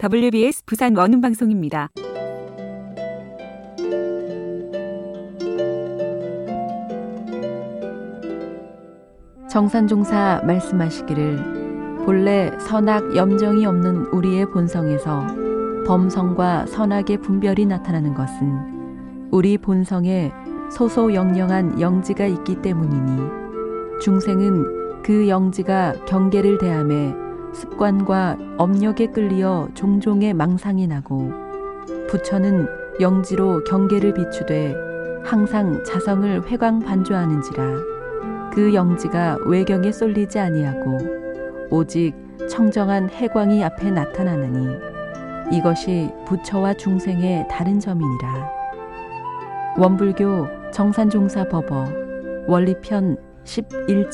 WBS 부산 원음방송입니다. 정산종사 말씀하시기를 본래 선악 염정이 없는 우리의 본성에서 범성과 선악의 분별이 나타나는 것은 우리 본성에 소소영령한 영지가 있기 때문이니 중생은 그 영지가 경계를 대함에 습관과 업력에 끌리어 종종의 망상이 나고 부처는 영지로 경계를 비추되 항상 자성을 회광반조하는지라 그 영지가 외경에 쏠리지 아니하고 오직 청정한 해광이 앞에 나타나느니 이것이 부처와 중생의 다른 점이니라. 원불교 정산종사법어 원리편 11장